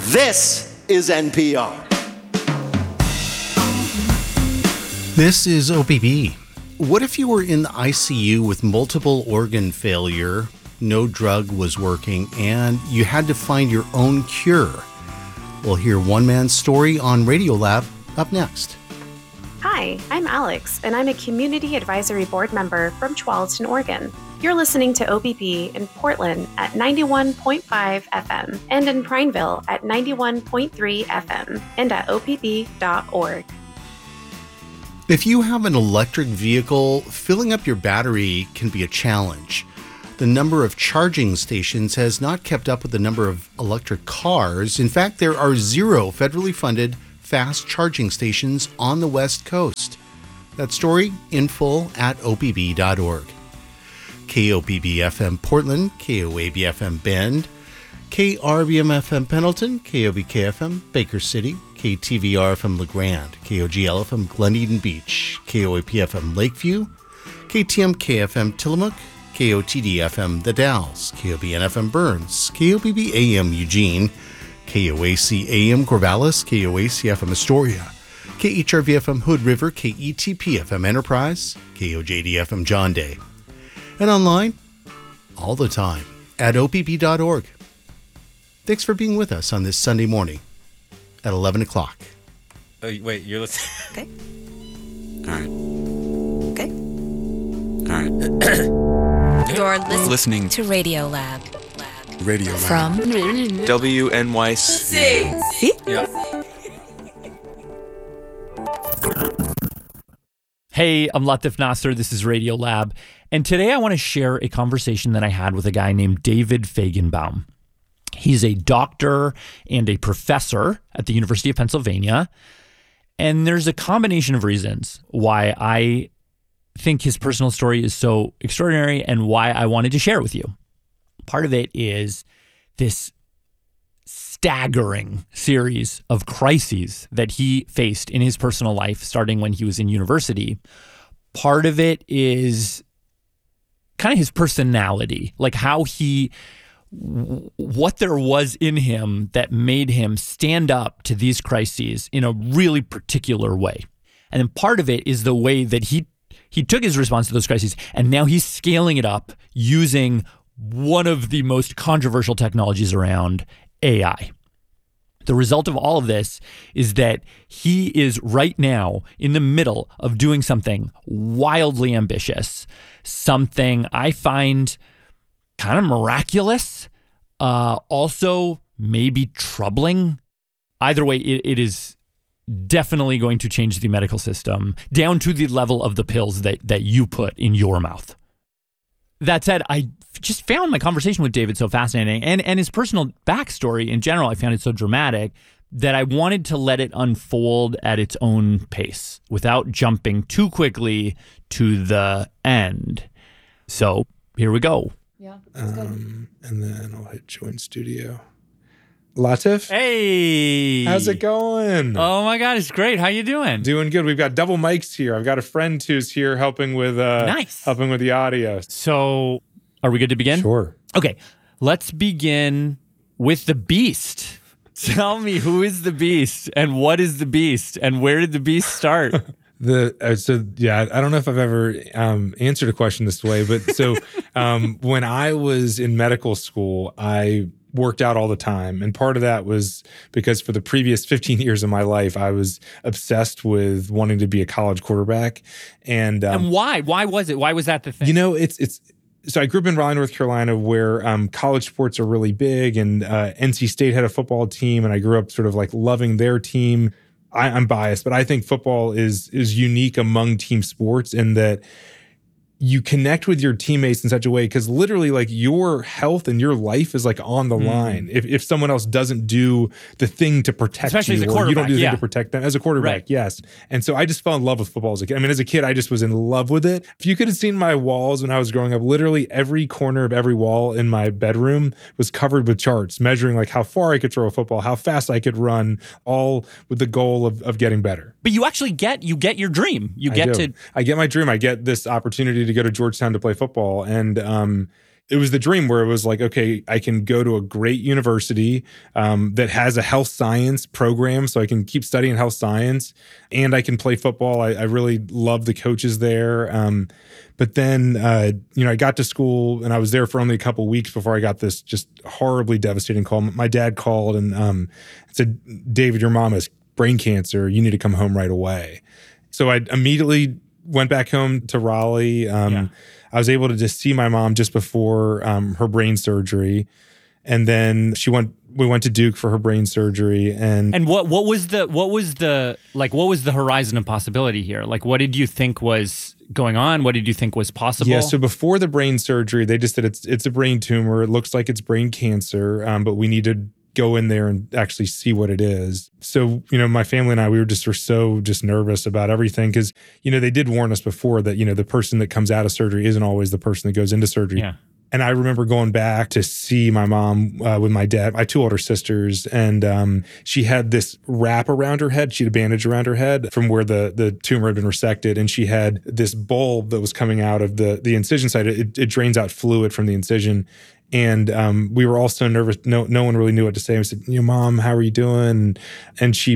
This is NPR. This is OPB. What if you were in the ICU with multiple organ failure, no drug was working, and you had to find your own cure? We'll hear one man's story on Radiolab up next. Hi, I'm Alex, and I'm a Community Advisory Board member from Tualatin, Oregon. You're listening to OPB in Portland at 91.5 FM and in Prineville at 91.3 FM and at opb.org. If you have an electric vehicle, filling up your battery can be a challenge. The number of charging stations has not kept up with the number of electric cars. In fact, there are 0 federally funded fast charging stations on the West Coast. That story in full at opb.org. KOPB-FM Portland, KOAB-FM Bend, KRBM-FM Pendleton, KOBK-FM Baker City, KTVR-FM LeGrand, KOGL-FM Glen Eden Beach, KOAP-FM Lakeview, KTMK-FM Tillamook, KOTD-FM The Dalles, KOBN-FM Burns, KOBB-AM Eugene, KOAC-AM Corvallis, KOAC-FM Astoria, KHRV-FM Hood River, KETP-FM Enterprise, KOJD-FM John Day. And online, all the time, at opb.org. Thanks for being with us on this Sunday morning at 11 o'clock. Oh, wait, you're listening? Okay. All right. Okay. All right. You're Listening to Radiolab. Radio From WNYC. See? Yeah. Hey, I'm Latif Nasser. This is Radiolab. And today I want to share a conversation that I had with a guy named David Fajgenbaum. He's a doctor and a professor at the University of Pennsylvania. And there's a combination of reasons why I think his personal story is so extraordinary and why I wanted to share it with you. Part of it is this staggering series of crises that he faced in his personal life starting when he was in university. Part of it is kind of his personality, like how what there was in him that made him stand up to these crises in a really particular way. And then part of it is the way that he took his response to those crises and now he's scaling it up using one of the most controversial technologies around, AI. The result of all of this is that he is right now in the middle of doing something wildly ambitious, something I find kind of miraculous, also maybe troubling. Either way, it is definitely going to change the medical system down to the level of the pills that you put in your mouth. That said, I just found my conversation with David so fascinating and his personal backstory in general, I found it so dramatic that I wanted to let it unfold at its own pace without jumping too quickly to the end. So here we go. Yeah, that's good. And then I'll hit join studio. Latif? Hey! How's it going? Oh my God, it's great. How you doing? Doing good. We've got double mics here. I've got a friend who's here helping with helping with the audio. So are we good to begin? Sure. Okay, let's begin with the Beast. Tell me, who is the Beast and what is the Beast and where did the Beast start? I don't know if I've ever answered a question this way, but when I was in medical school, I worked out all the time. And part of that was because for the previous 15 years of my life, I was obsessed with wanting to be a college quarterback. And why? Why was it? Why was that the thing? You know, so I grew up in Raleigh, North Carolina, where college sports are really big, and NC State had a football team, and I grew up sort of like loving their team. I'm biased, but I think football is unique among team sports in that you connect with your teammates in such a way, because literally like your health and your life is like on the line. If someone else doesn't do the thing to protect especially you, as a quarterback, or you don't do the thing to protect them as a quarterback. Right. Yes. And so I just fell in love with football as a kid. I mean, as a kid, I just was in love with it. If you could have seen my walls when I was growing up, literally every corner of every wall in my bedroom was covered with charts measuring like how far I could throw a football, how fast I could run, all with the goal of getting better. But you actually get your dream. I get my dream. I get this opportunity to go to Georgetown to play football. And it was the dream where it was like, okay, I can go to a great university that has a health science program, so I can keep studying health science, and I can play football. I really love the coaches there. But then, I got to school, and I was there for only a couple of weeks before I got this just horribly devastating call. My dad called and said, "David, your mom has brain cancer. You need to come home right away." So I immediately went back home to Raleigh. I was able to just see my mom just before her brain surgery, and then we went to Duke for her brain surgery. And what was the horizon of possibility here? Like, what did you think was going on? What did you think was possible? Yeah, so before the brain surgery, they just said it's a brain tumor. It looks like it's brain cancer, but we need to go in there and actually see what it is. So, my family and I, we were so nervous about everything because, they did warn us before that, the person that comes out of surgery isn't always the person that goes into surgery. Yeah. And I remember going back to see my mom with my dad, my two older sisters, and she had this wrap around her head. She had a bandage around her head from where the tumor had been resected, and she had this bulb that was coming out of the incision site. It drains out fluid from the incision. And we were all so nervous. No one really knew what to say. I said, Mom, how are you doing? And she